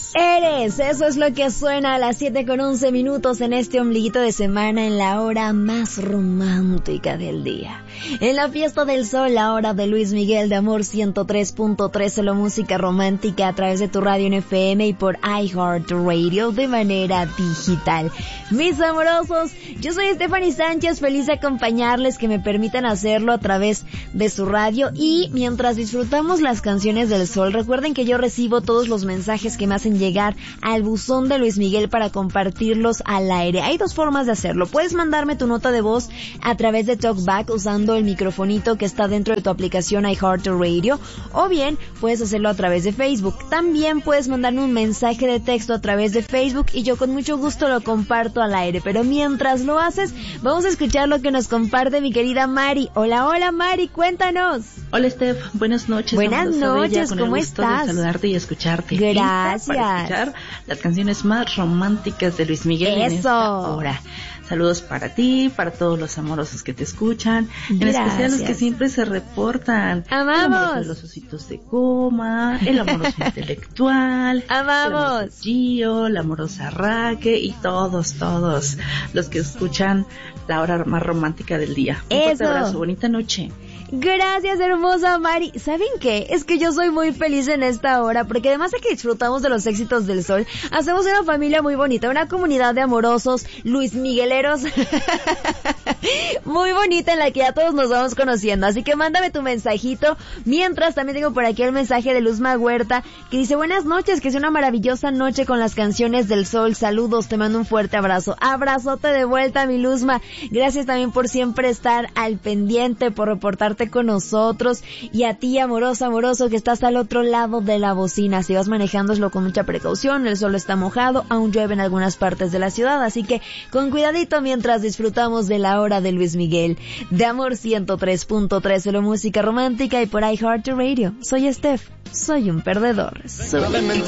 Eso es lo que suena a las 7:11 en este ombliguito de semana, en la hora más romántica del día. En la fiesta del sol, la hora de Luis Miguel, de Amor 103.3, solo música romántica a través de tu radio en FM y por iHeartRadio de manera digital. Mis amorosos, yo soy Stephanie Sánchez, feliz de acompañarles, que me permitan hacerlo a través de su radio. Y mientras disfrutamos las canciones del sol, recuerden que yo recibo todos los mensajes que me hacen llegar al buzón de Luis Miguel para compartirlos al aire. Hay dos formas de hacerlo. Puedes mandarme tu nota de voz a través de TalkBack usando el microfonito que está dentro de tu aplicación iHeartRadio, o bien puedes hacerlo a través de Facebook. También puedes mandarme un mensaje de texto a través de Facebook y yo con mucho gusto lo comparto al aire. Pero mientras lo haces, vamos a escuchar lo que nos comparte mi querida Mari. Hola Mari, cuéntanos. Hola Steph, buenas noches. Buenas noches, ¿cómo estás? De saludarte y escucharte. Gracias. Para escuchar las canciones más románticas de Luis Miguel en esta hora. Saludos para ti, para todos los amorosos que te escuchan, en especial los que siempre se reportan. ¡Amamos! El amoroso de los ositos de goma, el amoroso intelectual, ¡amamos! El amoroso Gio, la amorosa Raque y todos los que escuchan la hora más romántica del día. Un fuerte abrazo, bonita noche. Gracias, hermosa Mari. ¿Saben qué? Es que yo soy muy feliz en esta hora, porque además de que disfrutamos de los éxitos del sol, hacemos una familia muy bonita, una comunidad de amorosos Luis Migueleros muy bonita, en la que ya todos nos vamos conociendo. Así que mándame tu mensajito. Mientras, también tengo por aquí el mensaje de Luzma Huerta, que dice: buenas noches, que sea una maravillosa noche con las canciones del sol. Saludos, te mando un fuerte abrazo. Abrazote de vuelta, mi Luzma. Gracias también por siempre estar al pendiente, por reportarte con nosotros, y a ti, amoroso, que estás al otro lado de la bocina. Si vas manejando, hazlo con mucha precaución, el sol está mojado, aún llueve en algunas partes de la ciudad, así que con cuidadito mientras disfrutamos de la hora de Luis Miguel, de Amor 103.3, solo música romántica y por iHeartRadio. Soy Steph, soy un perdedor.